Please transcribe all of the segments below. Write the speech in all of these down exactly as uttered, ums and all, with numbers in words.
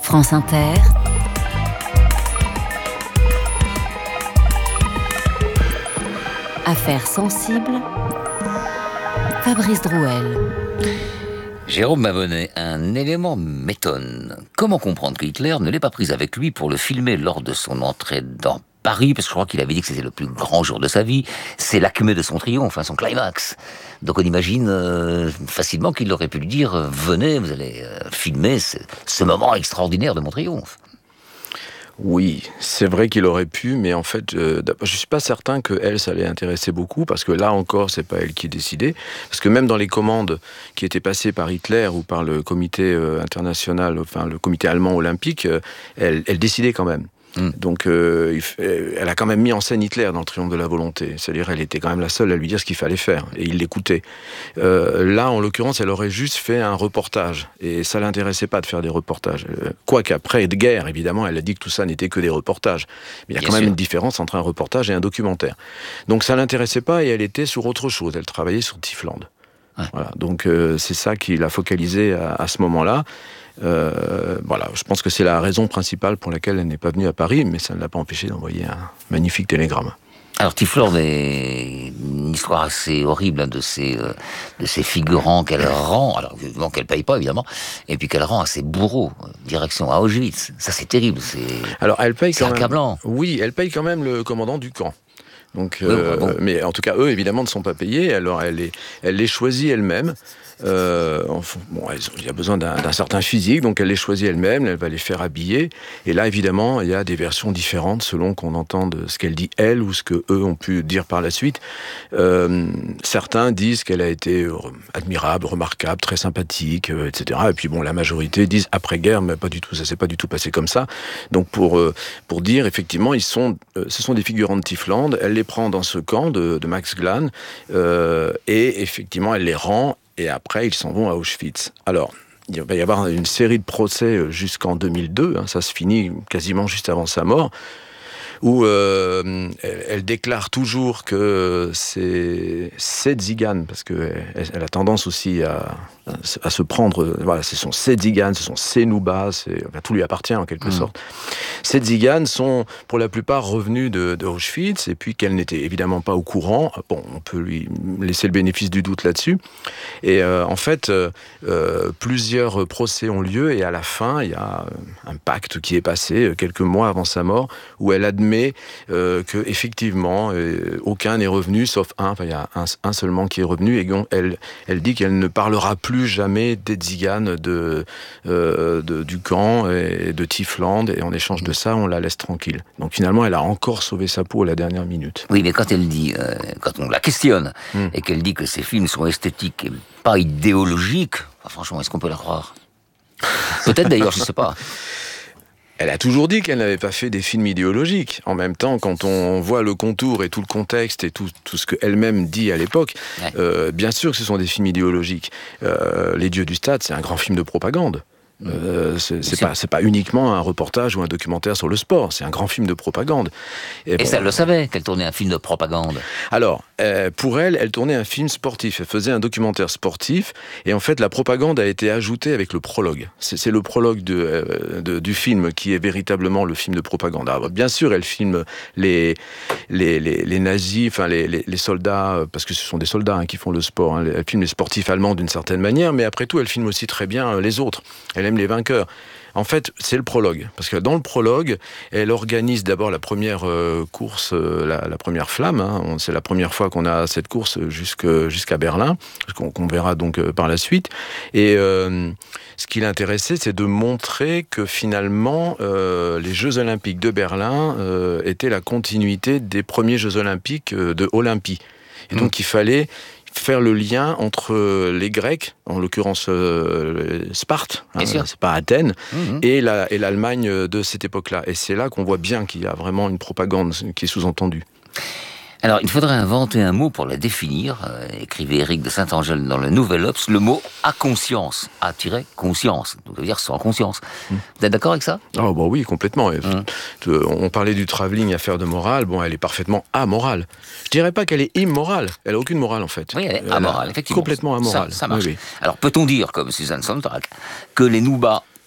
France Inter. Affaires sensibles. Fabrice Drouel. Jérôme Mabonnet, un élément m'étonne. Comment comprendre que Hitler ne l'ait pas pris avec lui pour le filmer lors de son entrée dans Paris, parce que je crois qu'il avait dit que c'était le plus grand jour de sa vie, c'est l'acmé de son triomphe, hein, son climax. Donc on imagine euh, facilement qu'il aurait pu lui dire euh, « Venez, vous allez euh, filmer ce, ce moment extraordinaire de mon triomphe ». Oui, c'est vrai qu'il aurait pu, mais en fait, euh, je suis pas certain que elle, ça l'ait intéressé beaucoup, parce que là encore, c'est pas elle qui décidait. Parce que même dans les commandes qui étaient passées par Hitler ou par le comité euh, international, enfin le comité allemand olympique, euh, elle, elle décidait quand même. Mmh. Donc, euh, elle a quand même mis en scène Hitler dans le triomphe de la volonté. C'est-à-dire, elle était quand même la seule à lui dire ce qu'il fallait faire, et il l'écoutait. Euh, là, en l'occurrence, elle aurait juste fait un reportage, et ça l'intéressait pas de faire des reportages. Quoique après de guerre, évidemment, elle a dit que tout ça n'était que des reportages. Mais il y a Bien quand sûr. même une différence entre un reportage et un documentaire. Donc, ça l'intéressait pas, et elle était sur autre chose. Elle travaillait sur Tiefland. Ouais. Voilà. Donc, euh, c'est ça qui l'a focalisée à, à ce moment-là. Euh, voilà, je pense que c'est la raison principale pour laquelle elle n'est pas venue à Paris, mais ça ne l'a pas empêché d'envoyer un magnifique télégramme. Alors Tiefland est une histoire assez horrible hein, de ces euh, de ces figurants qu'elle rend, alors évidemment qu'elle paye pas évidemment, et puis qu'elle rend à ses bourreaux, direction à Auschwitz. Ça c'est terrible, c'est. Alors elle paye c'est quand accablant. même. Oui, elle paye quand même le commandant du camp. Donc, oui, euh, bon. mais en tout cas, eux, évidemment, ne sont pas payés. Alors, elle les, elle les choisit elle-même. Euh, enfin, bon, il y a besoin d'un, d'un certain physique, donc elle les choisit elle-même. Elle va les faire habiller. Et là, évidemment, il y a des versions différentes selon qu'on entende ce qu'elle dit elle ou ce que eux ont pu dire par la suite. Euh, certains disent qu'elle a été admirable, remarquable, très sympathique, euh, et cetera. Et puis bon, la majorité disent après-guerre, mais pas du tout. Ça s'est pas du tout passé comme ça. Donc pour euh, pour dire effectivement, ils sont, euh, ce sont des figurants de Tiefland. Elle les prend dans ce camp de, de Max Glan euh, et effectivement elle les rend et après ils s'en vont à Auschwitz. Alors il va y avoir une série de procès jusqu'en deux mille deux, hein, ça se finit quasiment juste avant sa mort, où euh, elle, elle déclare toujours que c'est c'est Zigan, parce qu'elle elle a tendance aussi à, à se prendre, voilà, ce sont ses Zigan, ce sont ses Noubas, c'est, enfin, tout lui appartient en quelque mmh. sorte. Ces Zigan sont pour la plupart revenus de, de Auschwitz, et puis qu'elle n'était évidemment pas au courant. Bon, on peut lui laisser le bénéfice du doute là-dessus. Et euh, en fait, euh, plusieurs procès ont lieu, et à la fin, il y a un pacte qui est passé quelques mois avant sa mort, où elle admet euh, que effectivement, euh, aucun n'est revenu, sauf un. Enfin, il y a un, un seulement qui est revenu, et elle, elle dit qu'elle ne parlera plus jamais des Zigan de, euh, de, du camp et de Tiefland, et en échange de ça, on la laisse tranquille. Donc finalement, elle a encore sauvé sa peau à la dernière minute. Oui, mais quand elle dit, euh, quand on la questionne, mm. et qu'elle dit que ces films sont esthétiques et pas idéologiques, enfin, franchement, est-ce qu'on peut la croire ? Peut-être d'ailleurs, je ne sais pas. Elle a toujours dit qu'elle n'avait pas fait des films idéologiques. En même temps, quand on voit le contour et tout le contexte et tout, tout ce qu'elle-même dit à l'époque, ouais. euh, bien sûr que ce sont des films idéologiques. Euh, Les Dieux du Stade, c'est un grand film de propagande. Euh, c'est, c'est, pas, c'est pas uniquement un reportage ou un documentaire sur le sport, c'est un grand film de propagande. Et, et bon, ça, elle le savait, qu'elle tournait un film de propagande. Alors, euh, pour elle, elle tournait un film sportif, elle faisait un documentaire sportif, et en fait, la propagande a été ajoutée avec le prologue. C'est, c'est le prologue de, euh, de, du film qui est véritablement le film de propagande. Alors, bien sûr, elle filme les, les, les, les nazis, enfin les, les, les soldats, parce que ce sont des soldats hein, qui font le sport, hein. Elle filme les sportifs allemands d'une certaine manière, mais après tout, elle filme aussi très bien les autres. Elle aime les vainqueurs. En fait, c'est le prologue. Parce que dans le prologue, elle organise d'abord la première euh, course, euh, la, la première flamme. Hein. C'est la première fois qu'on a cette course jusque, jusqu'à Berlin, qu'on, qu'on verra donc euh, par la suite. Et euh, ce qui l'intéressait, c'est de montrer que finalement, euh, les Jeux Olympiques de Berlin euh, étaient la continuité des premiers Jeux Olympiques euh, de Olympie. Et donc, mmh. il fallait faire le lien entre les Grecs, en l'occurrence euh, Sparte, hein, c'est pas Athènes, mmh. et, la, et l'Allemagne de cette époque-là. Et c'est là qu'on voit bien qu'il y a vraiment une propagande qui est sous-entendue. Alors, il faudrait inventer un mot pour la définir, euh, écrivait Éric de Saint-Angèle dans le Nouvel Obs, le mot « à conscience », A-conscience, donc ça veut dire sans conscience. Mmh. Vous êtes d'accord avec ça ? Oh, bah oui, complètement. Mmh. On parlait du travelling, affaire de morale, bon, elle est parfaitement amorale. Je dirais pas qu'elle est immorale, elle a aucune morale en fait. Oui, elle est amorale, effectivement. Complètement amorale. Ça, ça marche. Oui, oui. Alors, peut-on dire, comme Suzanne Sontag, que les Noubas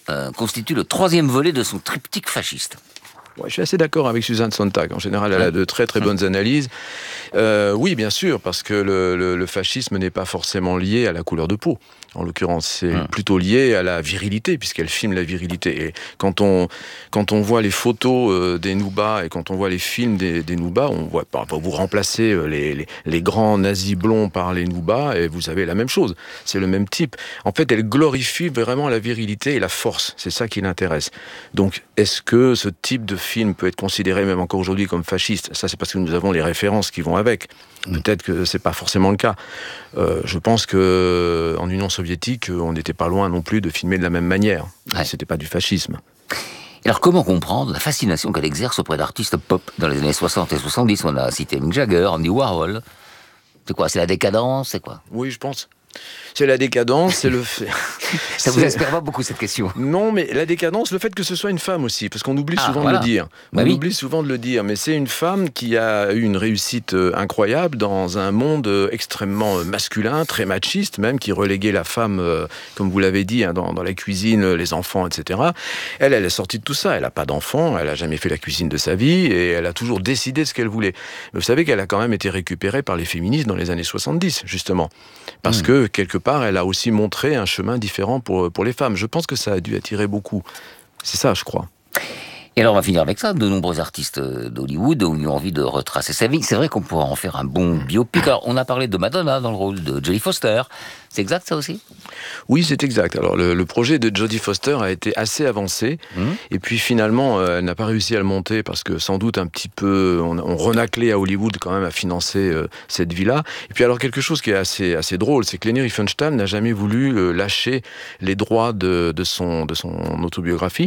euh, constitue le troisième volet de son triptyque fasciste. Ouais, je suis assez d'accord avec Suzanne Sontag. En général, elle a de très très bonnes analyses. Euh, oui, bien sûr, parce que le, le, le fascisme n'est pas forcément lié à la couleur de peau. En l'occurrence, c'est mmh. plutôt lié à la virilité, puisqu'elle filme la virilité. Et quand on, quand on voit les photos euh, des Noubas et quand on voit les films des, des Noubas, on voit, vous remplacez les, les, les grands nazis blonds par les Noubas et vous avez la même chose. C'est le même type. En fait, elle glorifie vraiment la virilité et la force. C'est ça qui l'intéresse. Donc, est-ce que ce type de film peut être considéré même encore aujourd'hui comme fasciste ? Ça, c'est parce que nous avons les références qui vont avec. Mmh. Peut-être que c'est pas forcément le cas. Euh, je pense que en Union soviétique, on n'était pas loin non plus de filmer de la même manière. Ouais. C'était pas du fascisme. Alors comment comprendre la fascination qu'elle exerce auprès d'artistes pop dans les années soixante et soixante-dix ? On a cité Mick Jagger, Andy Warhol. C'est quoi ? C'est la décadence ? C'est quoi ? Oui, je pense. C'est la décadence, c'est le fait. Ça vous inspire pas beaucoup cette question ? Non, mais la décadence, le fait que ce soit une femme aussi, parce qu'on oublie ah, souvent voilà. de le dire. On bah oui. oublie souvent de le dire, mais c'est une femme qui a eu une réussite incroyable dans un monde extrêmement masculin, très machiste même, qui reléguait la femme, comme vous l'avez dit, hein, dans, dans la cuisine, les enfants, et cetera. Elle, elle est sortie de tout ça. Elle n'a pas d'enfants, elle n'a jamais fait la cuisine de sa vie, et elle a toujours décidé ce qu'elle voulait. Mais vous savez qu'elle a quand même été récupérée par les féministes dans les années soixante-dix, justement, parce mmh. que quelque part, elle a aussi montré un chemin différent pour, pour les femmes. Je pense que ça a dû attirer beaucoup. C'est ça, je crois. Et alors, on va finir avec ça. De nombreux artistes d'Hollywood ont eu envie de retracer sa vie. C'est vrai qu'on pourra en faire un bon biopic. Alors, on a parlé de Madonna dans le rôle de Jodie Foster. C'est exact, ça aussi ? Oui, c'est exact. Alors, le, le projet de Jodie Foster a été assez avancé. Mmh. Et puis, finalement, euh, elle n'a pas réussi à le monter parce que, sans doute, un petit peu, on, on renaclait à Hollywood quand même à financer euh, cette vie-là. Et puis, alors, quelque chose qui est assez, assez drôle, c'est que Leni Riefenstahl n'a jamais voulu euh, lâcher les droits de, de, son, de son autobiographie.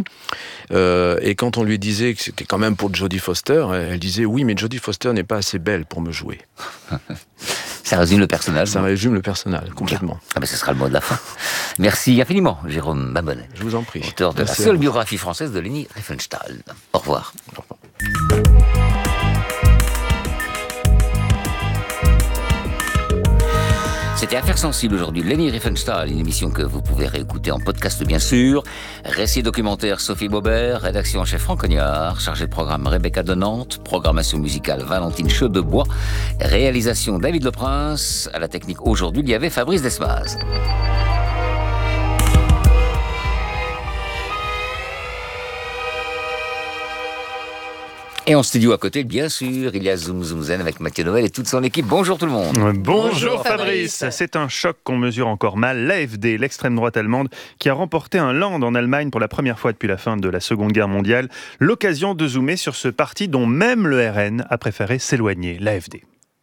Euh, et quand on lui disait que c'était quand même pour Jodie Foster, elle disait « Oui, mais Jodie Foster n'est pas assez belle pour me jouer. » Ça résume le personnage. Ça résume le personnage, complètement. Ah ben, ce sera le mot de la fin. Merci infiniment, Jérôme Babonnet. Je vous en prie. Auteur de Merci la seule biographie française de Leni Riefenstahl. Au revoir. Au revoir. C'était Affaires sensibles aujourd'hui, Leni Riefenstahl, une émission que vous pouvez réécouter en podcast bien sûr. Récit documentaire Sophie Baubert, rédaction en chef Franck Cognard, chargé de programme Rebecca de Nantes, programmation musicale Valentine Chaudebois, réalisation David Leprince, à la technique aujourd'hui il y avait Fabrice Desmaz. Et en studio à côté, bien sûr, il y a Zoom Zoom Zen avec Mathieu Noël et toute son équipe. Bonjour tout le monde. Bonjour, Bonjour Fabrice. Fabrice. C'est un choc qu'on mesure encore mal. L'A F D, l'extrême droite allemande, qui a remporté un land en Allemagne pour la première fois depuis la fin de la Seconde Guerre mondiale. L'occasion de zoomer sur ce parti dont même le R N a préféré s'éloigner, l'A F D.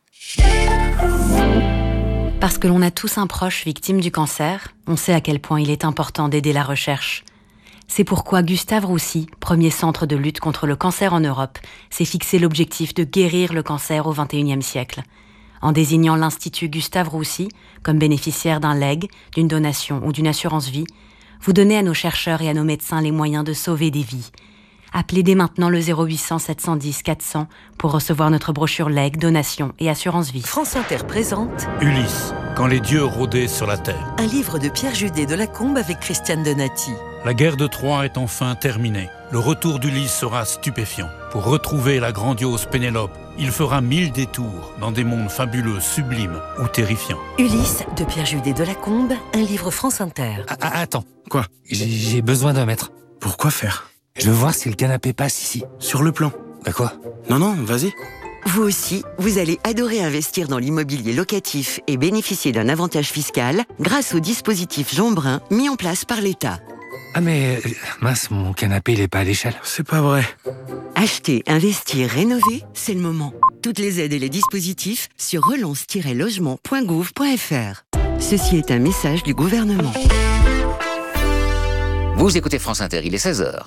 Parce que l'on a tous un proche victime du cancer, on sait à quel point il est important d'aider la recherche. C'est pourquoi Gustave Roussy, premier centre de lutte contre le cancer en Europe, s'est fixé l'objectif de guérir le cancer au vingt et unième siècle. En désignant l'Institut Gustave Roussy comme bénéficiaire d'un legs, d'une donation ou d'une assurance vie, vous donnez à nos chercheurs et à nos médecins les moyens de sauver des vies. Appelez dès maintenant le zéro huit cents sept cent dix quatre cents pour recevoir notre brochure legs, donation et assurance vie. France Inter présente Ulysse, quand les dieux rôdaient sur la terre. Un livre de Pierre Judet de Lacombe avec Christiane Donati. La guerre de Troie est enfin terminée. Le retour d'Ulysse sera stupéfiant. Pour retrouver la grandiose Pénélope, il fera mille détours dans des mondes fabuleux, sublimes ou terrifiants. Ulysse de Pierre Judet de Lacombe, un livre France Inter. Ah, ah, attends. Quoi ? J'ai, j'ai besoin d'un mètre. Pourquoi faire ? Je veux voir si le canapé passe ici. Sur le plan. Bah quoi ? Non, non, vas-y. Vous aussi, vous allez adorer investir dans l'immobilier locatif et bénéficier d'un avantage fiscal grâce au dispositif Jean Brun mis en place par l'État. Ah mais, mince, mon canapé, il est pas à l'échelle. C'est pas vrai. Acheter, investir, rénover, c'est le moment. Toutes les aides et les dispositifs sur relance tiret logement point gouv point f r. Ceci est un message du gouvernement. Vous écoutez France Inter, il est seize heures.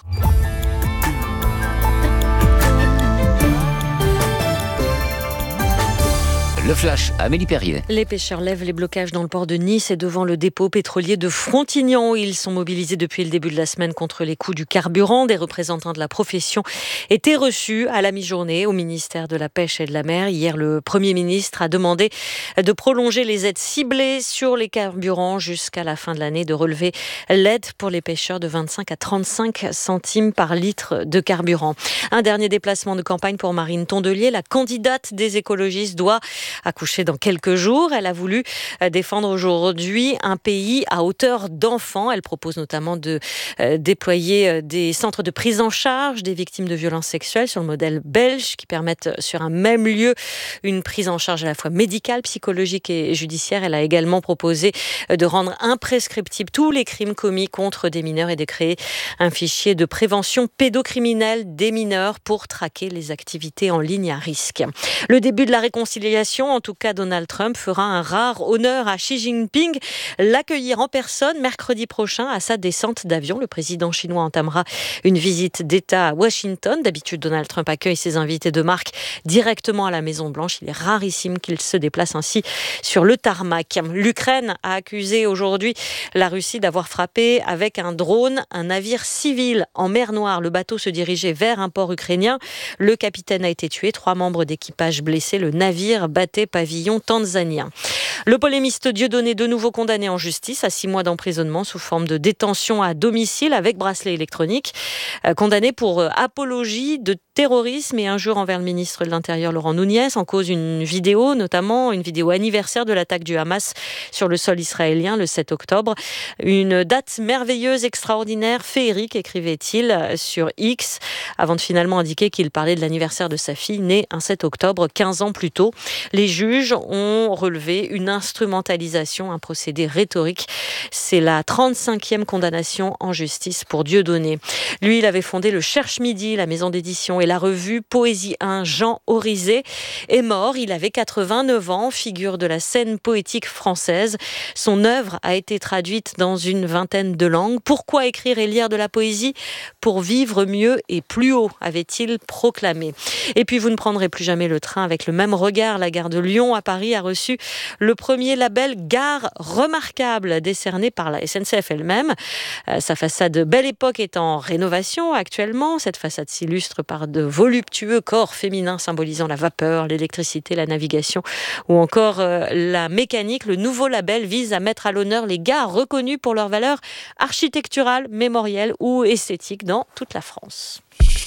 Le flash, Amélie Perrier. Les pêcheurs lèvent les blocages dans le port de Nice et devant le dépôt pétrolier de Frontignan. Ils sont mobilisés depuis le début de la semaine contre les coûts du carburant. Des représentants de la profession étaient reçus à la mi-journée au ministère de la Pêche et de la Mer. Hier, le Premier ministre a demandé de prolonger les aides ciblées sur les carburants jusqu'à la fin de l'année, de relever l'aide pour les pêcheurs de vingt-cinq à trente-cinq centimes par litre de carburant. Un dernier déplacement de campagne pour Marine Tondelier. La candidate des écologistes doit accoucher dans quelques jours. Elle a voulu défendre aujourd'hui un pays à hauteur d'enfant. Elle propose notamment de euh, déployer des centres de prise en charge des victimes de violences sexuelles sur le modèle belge qui permettent sur un même lieu une prise en charge à la fois médicale, psychologique et judiciaire. Elle a également proposé de rendre imprescriptibles tous les crimes commis contre des mineurs et de créer un fichier de prévention pédocriminelle des mineurs pour traquer les activités en ligne à risque. Le début de la réconciliation, en tout cas Donald Trump fera un rare honneur à Xi Jinping, l'accueillir en personne mercredi prochain à sa descente d'avion. Le président chinois entamera une visite d'État à Washington. D'habitude, Donald Trump accueille ses invités de marque directement à la Maison-Blanche. Il est rarissime qu'il se déplace ainsi sur le tarmac. L'Ukraine a accusé aujourd'hui la Russie d'avoir frappé avec un drone un navire civil en mer Noire. Le bateau se dirigeait vers un port ukrainien. Le capitaine a été tué, trois membres d'équipage blessés. Le navire battait pavillon tanzanien. Le polémiste Dieudonné, de nouveau condamné en justice à six mois d'emprisonnement sous forme de détention à domicile avec bracelet électronique. Euh, condamné pour euh, apologie de terrorisme et injure envers le ministre de l'Intérieur Laurent Nunez. En cause une vidéo, notamment une vidéo anniversaire de l'attaque du Hamas sur le sol israélien le sept octobre. Une date merveilleuse, extraordinaire, féerique, écrivait-il sur X, avant de finalement indiquer qu'il parlait de l'anniversaire de sa fille, née un sept octobre, quinze ans plus tôt. Les juges ont relevé une instrumentalisation, un procédé rhétorique. C'est la trente-cinquième condamnation en justice pour Dieudonné. Lui, il avait fondé le Cherche Midi, la maison d'édition, et la revue Poésie un. Jean Orizet est mort. Il avait quatre-vingt-neuf ans, figure de la scène poétique française. Son œuvre a été traduite dans une vingtaine de langues. Pourquoi écrire et lire de la poésie ? Pour vivre mieux et plus haut, avait-il proclamé. Et puis, vous ne prendrez plus jamais le train avec le même regard. La gare de Lyon à Paris a reçu le premier label Gare Remarquable, décerné par la S N C F elle-même. Euh, sa façade Belle Époque est en rénovation actuellement. Cette façade s'illustre par de voluptueux corps féminins symbolisant la vapeur, l'électricité, la navigation ou encore euh, la mécanique. Le nouveau label vise à mettre à l'honneur les gares reconnues pour leur valeur architecturale, mémorielle ou esthétique dans toute la France.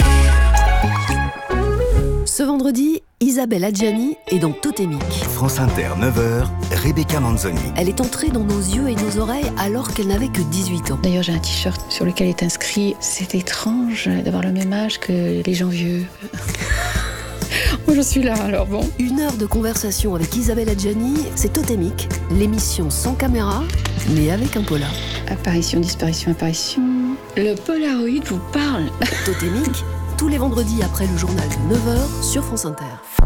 Ce vendredi, Isabelle Adjani est dans Totémique. France Inter, neuf heures, Rebecca Manzoni. Elle est entrée dans nos yeux et nos oreilles alors qu'elle n'avait que dix-huit ans. D'ailleurs, j'ai un t-shirt sur lequel est inscrit « C'est étrange d'avoir le même âge que les gens vieux ». Moi, je suis là, alors bon. Une heure de conversation avec Isabelle Adjani, c'est Totémique, l'émission sans caméra, mais avec un polar. Apparition, disparition, apparition... Le Polaroid vous parle. Totémique, tous les vendredis après le journal de neuf heures sur France Inter.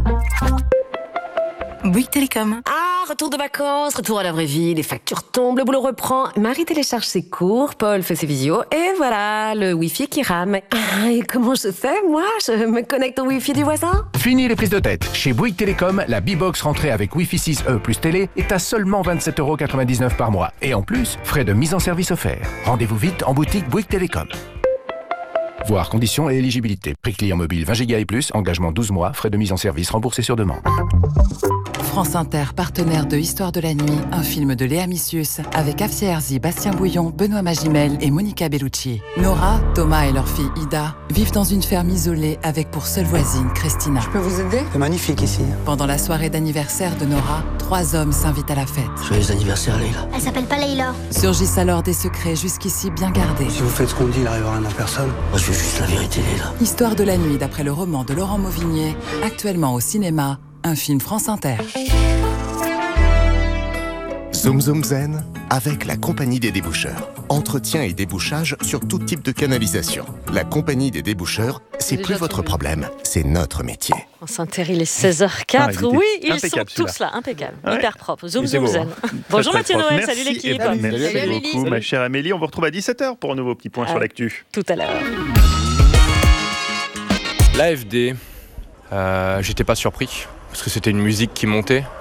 Bouygues Télécom. Ah, retour de vacances, retour à la vraie vie, les factures tombent, le boulot reprend. Marie télécharge ses cours, Paul fait ses visios, et voilà, le Wi-Fi qui rame. Ah, et comment je fais, moi ? Je me connecte au Wi-Fi du voisin ? Fini les prises de tête. Chez Bouygues Télécom, la B-Box rentrée avec Wi-Fi six E plus télé est à seulement vingt-sept euros quatre-vingt-dix-neuf par mois. Et en plus, frais de mise en service offerts. Rendez-vous vite en boutique Bouygues Télécom. Voir conditions et éligibilité. Prix client mobile vingt giga et plus, engagement douze mois, frais de mise en service remboursés sur demande. France Inter, partenaire de Histoire de la Nuit, un film de Léa Missius, avec Afsia Herzi, Bastien Bouillon, Benoît Magimel et Monica Bellucci. Nora, Thomas et leur fille Ida vivent dans une ferme isolée avec pour seule voisine Christina. Je peux vous aider ? C'est magnifique ici. Pendant la soirée d'anniversaire de Nora, trois hommes s'invitent à la fête. Joyeux anniversaire, Leïla. Elle s'appelle pas Leïla. Surgissent alors des secrets jusqu'ici bien gardés. Si vous faites ce qu'on dit, il n'arrivera rien à personne. Moi, je veux juste la vérité, Leïla. Histoire de la Nuit, d'après le roman de Laurent Mauvigné, actuellement au cinéma, un film France Inter. Zoom Zoom Zen avec la Compagnie des déboucheurs. Entretien et débouchage sur tout type de canalisation. La Compagnie des déboucheurs, c'est plus votre tombé. problème, c'est notre métier. France Inter, il est seize heures quatre. Ah, oui, ils sont celui-là. tous là, impeccable, Ouais. hyper propre. Zoom, Il était zoom, beau, zen. hein. Bonjour Très, Mathieu très Noël, propre. salut Merci, l'équipe. Eva. Merci Salut, beaucoup, Amélie. ma chère Amélie. On vous retrouve à dix-sept heures pour un nouveau petit point Ah. sur l'actu. Tout à l'heure. L'A F D, euh, j'étais pas surpris, parce que c'était une musique qui montait.